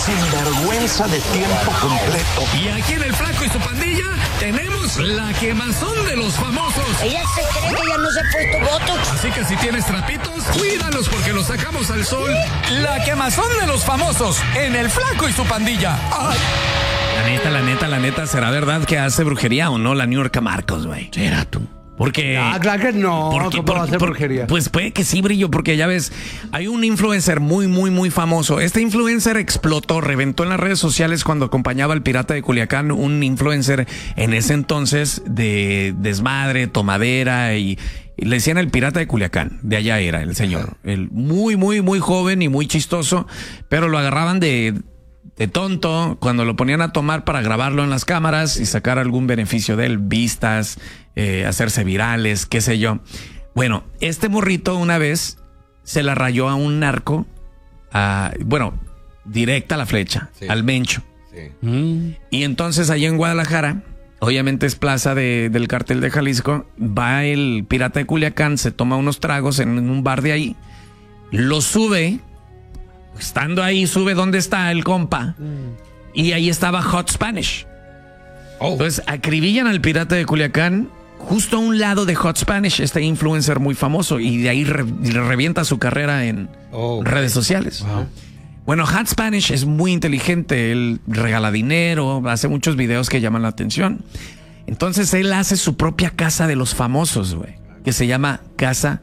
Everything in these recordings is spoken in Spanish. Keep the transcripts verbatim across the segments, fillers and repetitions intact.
sinvergüenza de tiempo completo. Y aquí en El Flaco y su pandilla tenemos la quemazón de los famosos. Ella se cree que ya no se ha puesto botox. Así que si tienes trapitos, cuídalos porque los sacamos al sol. La quemazón de los famosos en El Flaco y su pandilla. ¡Ay! La neta, la neta, la neta, ¿será verdad que hace brujería o no la Niurka Marcos, güey? ¿Será tú? Porque... Ah, claro que no. Porque, ¿Cómo va a porque, hacer por, brujería? Pues puede que sí, Brillo, porque ya ves, hay un influencer muy, muy, muy famoso. Este influencer explotó, reventó en las redes sociales cuando acompañaba al Pirata de Culiacán, un influencer en ese entonces de desmadre, tomadera y... y le decían el Pirata de Culiacán, de allá era el señor. El muy, muy, muy joven y muy chistoso, pero lo agarraban de... de tonto cuando lo ponían a tomar para grabarlo en las cámaras y sacar algún beneficio de él, vistas, eh, hacerse virales, qué sé yo. Bueno, este morrito una vez se la rayó a un narco, a, bueno, directa a la flecha, sí. al Mencho. Sí. Mm. Y entonces allá en Guadalajara, obviamente es plaza de, del cartel de Jalisco, va el Pirata de Culiacán, se toma unos tragos en, en un bar de ahí, lo sube. Estando ahí, sube donde está el compa. Mm. Y ahí estaba Hot Spanish. Oh. Entonces, acribillan al Pirata de Culiacán justo a un lado de Hot Spanish, este influencer muy famoso. Y de ahí re, revienta su carrera en oh, okay. redes sociales. Wow. Bueno, Hot Spanish es muy inteligente. Él regala dinero, hace muchos videos que llaman la atención. Entonces, él hace su propia casa de los famosos, güey. Que se llama Casa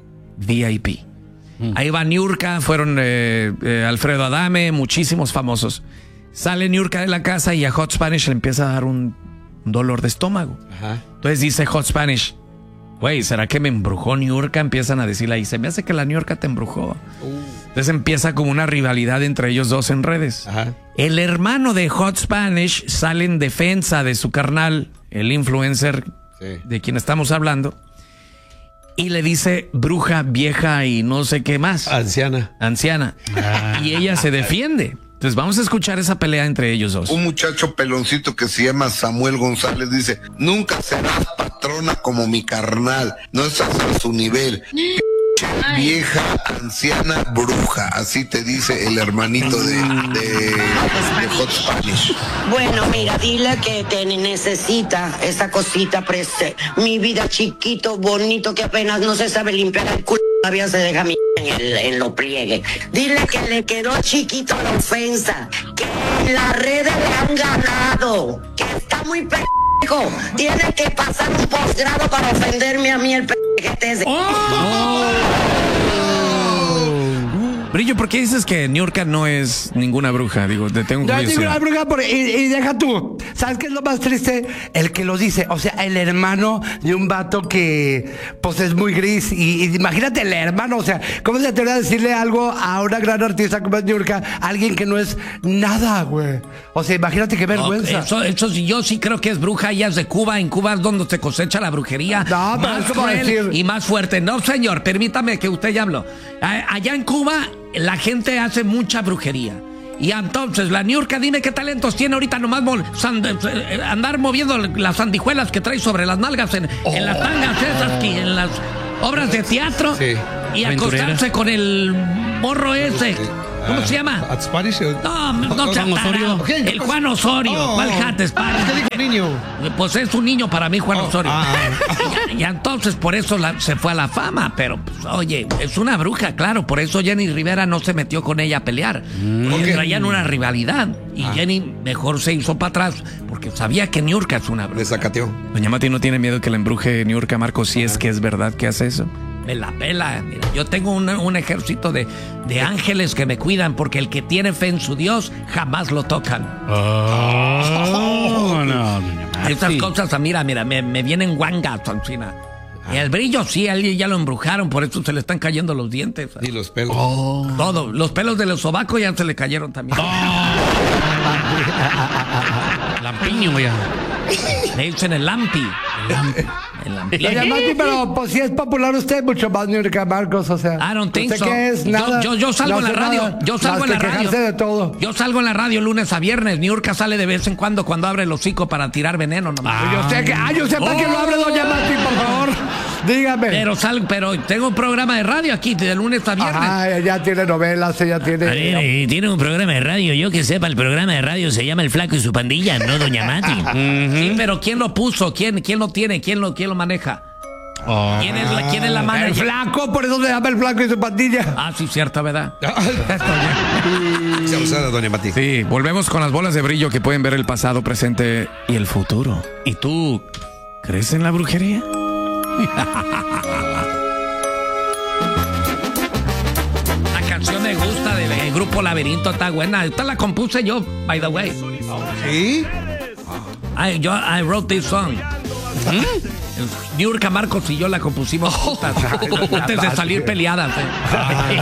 V I P. Ahí va Niurka, fueron eh, eh, Alfredo Adame, muchísimos famosos. Sale Niurka de la casa y a Hot Spanish le empieza a dar un, un dolor de estómago. Ajá. Entonces dice Hot Spanish, güey, ¿será que me embrujó Niurka? Empiezan a decirle ahí, se me hace que la Niurka te embrujó. Uh. Entonces empieza como una rivalidad entre ellos dos en redes. Ajá. El hermano de Hot Spanish sale en defensa de su carnal, el influencer sí. de quien estamos hablando. Y le dice bruja, vieja y no sé qué más. Anciana. Anciana. Ah. Y ella se defiende. Entonces vamos a escuchar esa pelea entre ellos dos. Un muchacho peloncito que se llama Samuel González dice, nunca serás patrona como mi carnal. No estás a su nivel. Ay. Vieja, anciana, bruja. Así te dice el hermanito de, de, de Hot Spanish. Bueno, mira, dile que te necesita esa cosita preste. Mi vida chiquito, bonito, que apenas no se sabe limpiar el culo. Todavía se deja mi en, el, en lo pliegue. Dile que le quedó chiquito la ofensa. Que en las redes le han ganado. Que está muy p***. Tiene que pasar un posgrado para ofenderme a mí el p*** que te... ¡Oh! ¡Oh! Brillo, ¿por qué dices que Niurka no es ninguna bruja? Digo, te tengo no curiosidad. No es ninguna bruja, por, y, y deja tú. ¿Sabes qué es lo más triste? El que lo dice. O sea, el hermano de un vato que, pues, es muy gris. Y, y imagínate el hermano. O sea, ¿cómo se atreve a decirle algo a una gran artista como es Niurka? Alguien que no es nada, güey. O sea, imagínate qué vergüenza. No, eso, eso sí, yo sí creo que es bruja. Ella es de Cuba. En Cuba es donde se cosecha la brujería. No, pero más es como cruel decir... y más fuerte. No, señor, permítame que usted ya habló. Allá en Cuba... la gente hace mucha brujería. Y entonces, la Niurka, dime qué talentos tiene ahorita nomás mol, sand, andar moviendo las sandijuelas que trae sobre las nalgas en, oh. en las tangas esas, y en las obras de teatro. Sí. Y acostarse con el morro ese. Sí. ¿Cómo uh, se llama? ¿At Spanish? No, no se Osorio. Okay. El Juan Osorio. Oh. ¿Cuál Hat Spanish? ¿Qué dijo niño? Pues es un niño para mí, Juan oh. Osorio. Ah. y, y entonces por eso la, se fue a la fama. Pero, pues, oye, es una bruja, claro. Por eso Jenny Rivera no se metió con ella a pelear. Mm. Porque okay. traían una rivalidad. Y ah. Jenny mejor se hizo para atrás porque sabía que Niurka es una bruja. Le sacateó. Doña Mati no tiene miedo que la embruje Niurka Marcos si ah. es que es verdad que hace eso. Me la pela. Mira, yo tengo un, un ejército de, de ángeles que me cuidan porque el que tiene fe en su Dios jamás lo tocan. Oh, no, no, no. Estas cosas, mira, mira, me, me vienen guangas, Ancina. Y el Brillo, sí, a él ya lo embrujaron, por eso se le están cayendo los dientes. Y los pelos. Oh. Todo. Los pelos de los sobacos ya se le cayeron también. Oh. Lampiño, ya. Le dicen el lampi. El lampi. El Doña ampliaje. Mati, pero pues si es popular usted, mucho más Niurka Marcos, o sea. I don't think ¿usted so. qué es? Yo- Nada. yo, yo salgo No en la hace radio. nada, Yo salgo más en la que radio. quejarse de todo. Yo salgo en la radio lunes a viernes. Niurka sale de vez en cuando cuando abre el hocico para tirar veneno nomás. Yo sé que, ah, yo sé para que lo hable Doña Mati, por favor. Dígame. Pero salgo, pero tengo un programa de radio aquí de lunes a viernes. Ajá, ella tiene novelas, ella tiene. A ver, eh, tiene un programa de radio. Yo que sepa, el programa de radio se llama El Flaco y su pandilla, ¿no, Doña Mati? Sí, pero ¿quién lo puso? ¿Quién, quién lo tiene? ¿Quién lo, quién lo maneja? ¿Quién es la, quién es la El manager? flaco, por eso se llama el flaco y su pandilla. Ah, sí, cierta, ¿verdad? Se abusada, doña Mati. Sí, volvemos con las bolas de brillo que pueden ver el pasado, presente y el futuro. ¿Y tú crees en la brujería? La canción me gusta del grupo Laberinto, está buena. Esta la compuse yo, by the way. ¿Sí? I, yo, I wrote this song. Niurka Marcos y yo la compusimos juntas, antes de salir peleadas. ¿eh?